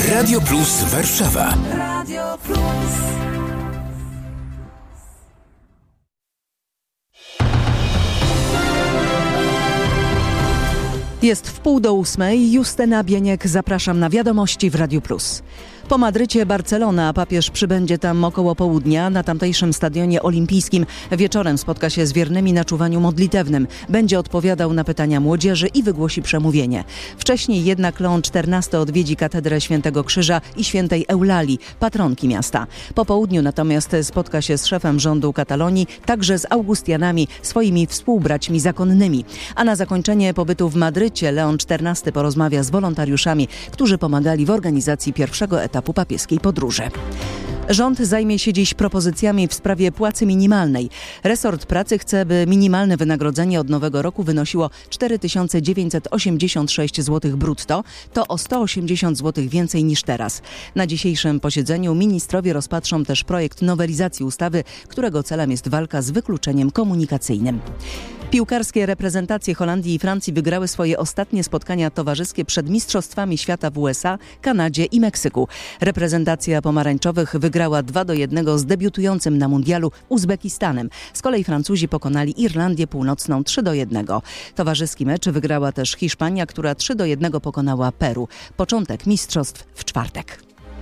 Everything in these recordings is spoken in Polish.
Radio Plus Warszawa. Radio Plus. Jest 7:30. Justyna Bieniek, zapraszam na wiadomości w Radiu Plus. Po Madrycie Barcelona, papież przybędzie tam około południa na tamtejszym stadionie olimpijskim. Wieczorem spotka się z wiernymi na czuwaniu modlitewnym. Będzie odpowiadał na pytania młodzieży i wygłosi przemówienie. Wcześniej jednak Leon XIV odwiedzi katedrę Świętego Krzyża i Świętej Eulalii, patronki miasta. Po południu natomiast spotka się z szefem rządu Katalonii, także z Augustianami, swoimi współbraćmi zakonnymi. A na zakończenie pobytu w Madrycie Leon XIV porozmawia z wolontariuszami, którzy pomagali w organizacji pierwszego etapu papieskiej podróży. Rząd zajmie się dziś propozycjami w sprawie płacy minimalnej. Resort pracy chce, by minimalne wynagrodzenie od nowego roku wynosiło 4986 zł brutto. To o 180 zł więcej niż teraz. Na dzisiejszym posiedzeniu ministrowie rozpatrzą też projekt nowelizacji ustawy, którego celem jest walka z wykluczeniem komunikacyjnym. Piłkarskie reprezentacje Holandii i Francji wygrały swoje ostatnie spotkania towarzyskie przed Mistrzostwami Świata w USA, Kanadzie i Meksyku. Reprezentacja pomarańczowych wygrała 2-1 z debiutującym na mundialu Uzbekistanem. Z kolei Francuzi pokonali Irlandię Północną 3-1. Towarzyski mecz wygrała też Hiszpania, która 3-1 pokonała Peru. Początek mistrzostw w czwartek.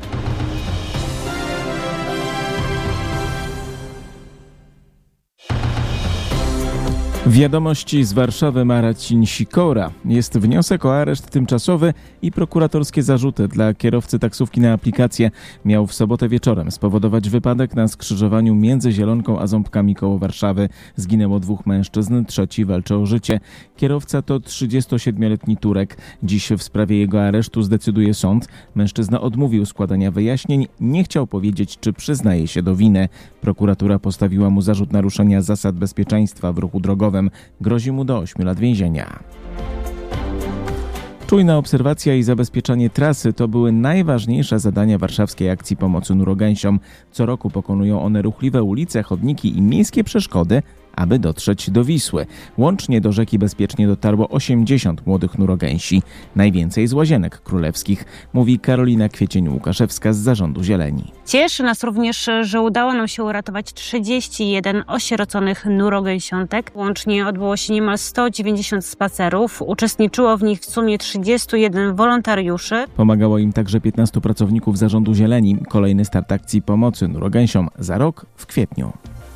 Wiadomości z Warszawy, Marcin Sikora. Jest wniosek o areszt tymczasowy i prokuratorskie zarzuty dla kierowcy taksówki na aplikację. Miał w sobotę wieczorem spowodować wypadek na skrzyżowaniu między Zielonką a Ząbkami koło Warszawy. Zginęło 2 mężczyzn, trzeci walczy o życie. Kierowca to 37-letni Turek. Dziś w sprawie jego aresztu zdecyduje sąd. Mężczyzna odmówił składania wyjaśnień, nie chciał powiedzieć, czy przyznaje się do winy. Prokuratura postawiła mu zarzut naruszenia zasad bezpieczeństwa w ruchu drogowym. Grozi mu do 8 lat więzienia. Czujna obserwacja i zabezpieczanie trasy to były najważniejsze zadania warszawskiej akcji pomocy nurogęsiom. Co roku pokonują one ruchliwe ulice, chodniki i miejskie przeszkody, aby dotrzeć do Wisły. Łącznie do rzeki bezpiecznie dotarło 80 młodych nurogęsi. Najwięcej z Łazienek Królewskich, mówi Karolina Kwiecień-Łukaszewska z Zarządu Zieleni. Cieszy nas również, że udało nam się uratować 31 osieroconych nurogęsiątek. Łącznie odbyło się niemal 190 spacerów. Uczestniczyło w nich w sumie 31 wolontariuszy. Pomagało im także 15 pracowników Zarządu Zieleni. Kolejny start akcji pomocy nurogęsiom za rok w kwietniu.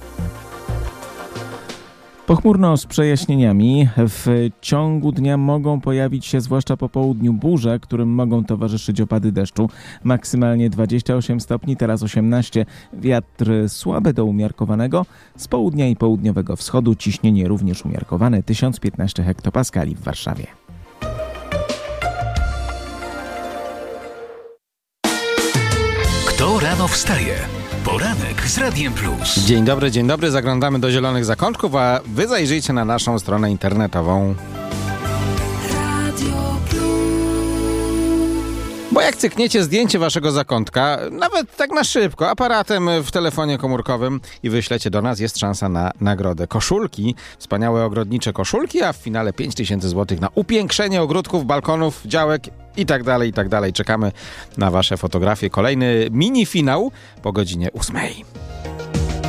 Pochmurno z przejaśnieniami. W ciągu dnia mogą pojawić się zwłaszcza po południu burze, którym mogą towarzyszyć opady deszczu. Maksymalnie 28 stopni, teraz 18. Wiatr słaby do umiarkowanego. Z południa i południowego wschodu ciśnienie również umiarkowane, 1015 hektopaskali w Warszawie. Kto rano wstaje? Poranek z Radiem Plus. Dzień dobry. Zaglądamy do Zielonych Zakątków, a wy zajrzyjcie na naszą stronę internetową. Radio Plus. Bo jak cykniecie zdjęcie waszego zakątka, nawet tak na szybko, aparatem w telefonie komórkowym i wyślecie do nas, jest szansa na nagrodę. Koszulki, wspaniałe ogrodnicze koszulki, a w finale 5000 zł na upiększenie ogródków, balkonów, działek i tak dalej. Czekamy na wasze fotografie. Kolejny mini finał po godzinie 8.